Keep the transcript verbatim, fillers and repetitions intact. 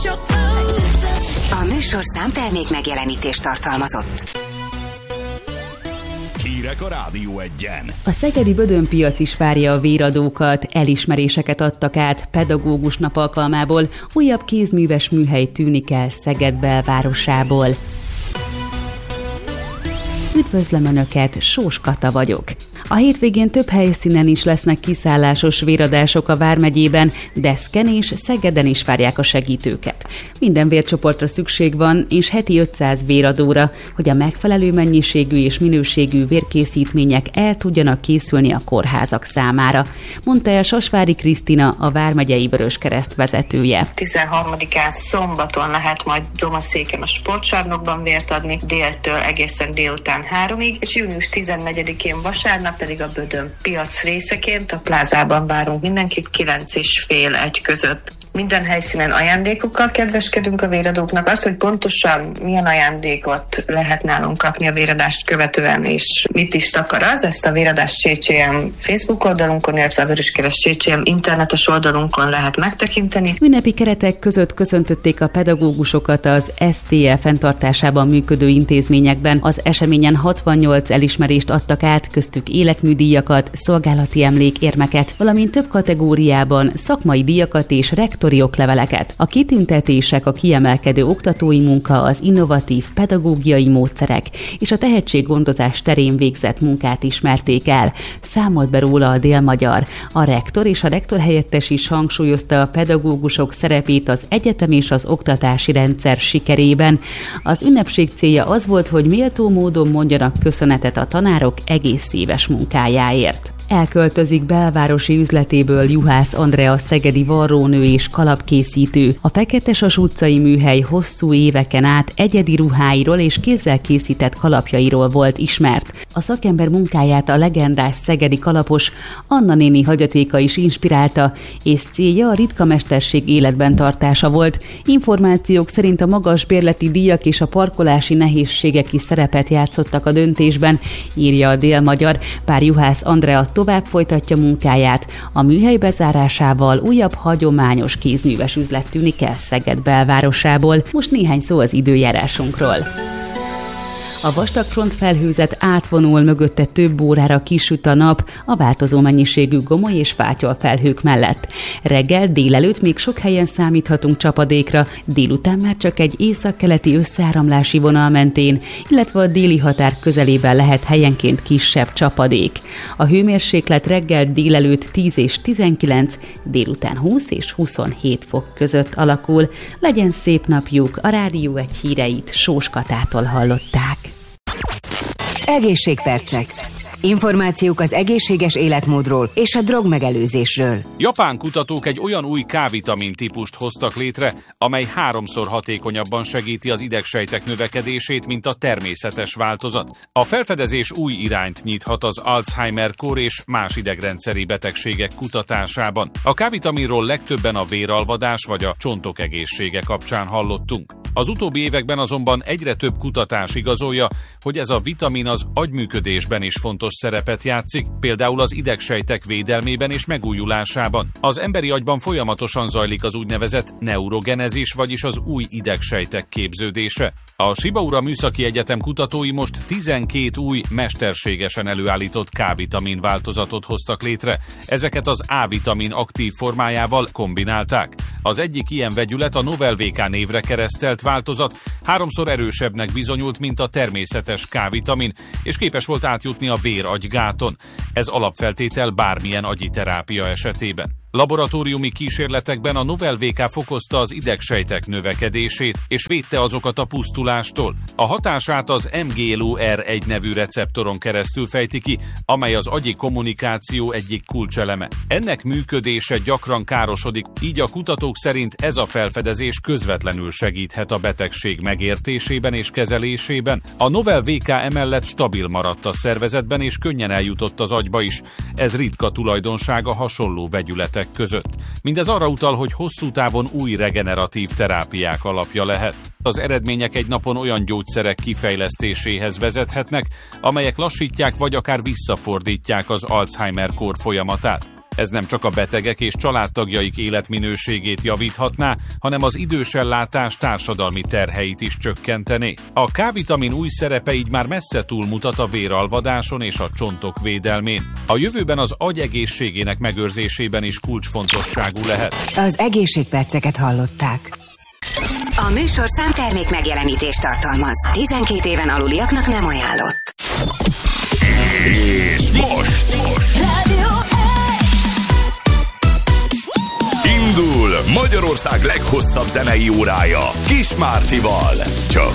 A műsor számtermék megjelenítést tartalmazott. Hírek a Rádió Egyen. A szegedi Bödönpiac is várja a véradókat, elismeréseket adtak át pedagógus nap alkalmából, újabb kézműves műhely tűnik el Szeged belvárosából. Üdvözlöm Önöket, Sós Kata vagyok. A hétvégén több helyszínen is lesznek kiszállásos véradások a Vármegyében, Deszken és Szegeden is várják a segítőket. Minden vércsoportra szükség van, és heti ötszáz véradóra, hogy a megfelelő mennyiségű és minőségű vérkészítmények el tudjanak készülni a kórházak számára, mondta el Sasvári Krisztina, a Vármegyei Vöröskereszt vezetője. tizenharmadikán szombaton lehet majd Domaszéken a sportcsarnokban vért adni, déltől egészen délután háromig, és június tizennegyedikén vasárnap pedig a Bödönpiac részeként a plázában várunk mindenkit kilenc és fél egy között. Minden helyszínen ajándékokkal kedveskedünk a véradóknak. Azt, hogy pontosan milyen ajándékot lehet nálunk kapni a véradást követően, és mit is takar az, ezt a Véradás cé cé em Facebook oldalunkon, illetve a Vöröskereszt cé cé em internetes oldalunkon lehet megtekinteni. Ünnepi keretek között köszöntötték a pedagógusokat az es té e fenntartásában működő intézményekben. Az eseményen hatvannyolc elismerést adtak át, köztük életműdíjakat, szolgálati emlékérmeket, valamint több kategóriában szakmai díjakat és rektor okleveleket. A kitüntetések a kiemelkedő oktatói munka, az innovatív pedagógiai módszerek és a tehetséggondozás terén végzett munkát ismerték el. Számolt be róla a Dél-Magyar. A rektor és a rektor helyettes is hangsúlyozta a pedagógusok szerepét az egyetem és az oktatási rendszer sikerében. Az ünnepség célja az volt, hogy méltó módon mondjanak köszönetet a tanárok egész éves munkájáért. Elköltözik belvárosi üzletéből Juhász Andrea, szegedi varrónő és kalapkészítő. A Feketesas utcai műhely hosszú éveken át egyedi ruháiról és kézzel készített kalapjairól volt ismert. A szakember munkáját a legendás szegedi kalapos Anna néni hagyatéka is inspirálta, és célja a ritka mesterség életben tartása volt. Információk szerint a magas bérleti díjak és a parkolási nehézségek is szerepet játszottak a döntésben, írja a Dél-Magyar. Pár Juhász Andrea tovább folytatja munkáját. A műhely bezárásával újabb hagyományos kézműves üzlet tűnik el Szeged belvárosából. Most néhány szó az időjárásunkról. A vastag frontfelhőzet átvonul, mögötte több órára kisüt a nap a változó mennyiségű gomoly és fátyol felhők mellett. Reggel, délelőtt még sok helyen számíthatunk csapadékra, délután már csak egy északkeleti összeáramlási vonal mentén, illetve a déli határ közelében lehet helyenként kisebb csapadék. A hőmérséklet reggel, délelőtt tíz és tizenkilenc, délután húsz és huszonhét fok között alakul. Legyen szép napjuk, a Rádió Egy híreit Sós Katától hallották. Egészségpercek. Információk az egészséges életmódról és a drogmegelőzésről. Japán kutatók egy olyan új K-vitamin típust hoztak létre, amely háromszor hatékonyabban segíti az idegsejtek növekedését, mint a természetes változat. A felfedezés új irányt nyithat az Alzheimer-kór és más idegrendszeri betegségek kutatásában. A K-vitaminról legtöbben a véralvadás vagy a csontok egészsége kapcsán hallottunk. Az utóbbi években azonban egyre több kutatás igazolja, hogy ez a vitamin az agyműködésben is fontos szerepet játszik, például az idegsejtek védelmében és megújulásában. Az emberi agyban folyamatosan zajlik az úgynevezett neurogenezis, vagyis az új idegsejtek képződése. A Shibaura Műszaki Egyetem kutatói most tizenkét új, mesterségesen előállított K-vitamin változatot hoztak létre. Ezeket az A-vitamin aktív formájával kombinálták. Az egyik ilyen vegyület, a Novel vé ká névre keresztelt változat háromszor erősebbnek bizonyult, mint a természetes K-vitamin, és képes volt átjutni a vér-agygáton. Ez alapfeltétel bármilyen agyi terápia esetében. Laboratóriumi kísérletekben a Novel vé ká fokozta az idegsejtek növekedését, és védte azokat a pusztulástól. A hatását az em gé el o er egy nevű receptoron keresztül fejti ki, amely az agyi kommunikáció egyik kulcseleme. Ennek működése gyakran károsodik, így a kutatók szerint ez a felfedezés közvetlenül segíthet a betegség megértésében és kezelésében. A Novel vé ká emellett stabil maradt a szervezetben, és könnyen eljutott az agyba is. Ez ritka tulajdonság a hasonló vegyületek között. Mindez arra utal, hogy hosszú távon új regeneratív terápiák alapja lehet. Az eredmények egy napon olyan gyógyszerek kifejlesztéséhez vezethetnek, amelyek lassítják vagy akár visszafordítják az Alzheimer-kór folyamatát. Ez nem csak a betegek és családtagjaik életminőségét javíthatná, hanem az idősellátás társadalmi terheit is csökkentené. A K-vitamin új szerepe így már messze túlmutat a véralvadáson és a csontok védelmén. A jövőben az agy egészségének megőrzésében is kulcsfontosságú lehet. Az egészségperceket hallották. A műsorszám termék megjelenítést tartalmaz. tizenkét éven aluliaknak nem ajánlott. És most, most. Rádió Indul Magyarország leghosszabb zenei órája Kis Mártival. Csak